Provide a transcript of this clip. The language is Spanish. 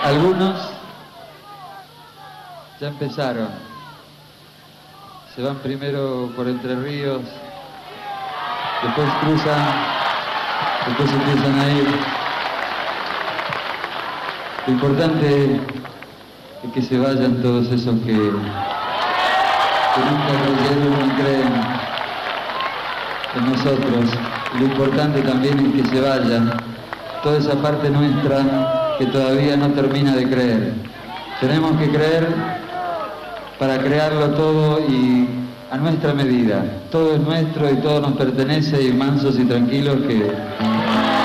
Algunos ya empezaron. Se van primero por Entre Ríos, después cruzan, después empiezan a ir. Lo importante es que se vayan todos esos que nunca creyeron ni creen en nosotros. Y lo importante también es que se vaya toda esa parte nuestra que todavía no termina de creer. Tenemos que creer para crearlo todo y a nuestra medida. Todo es nuestro y todo nos pertenece, y mansos y tranquilos que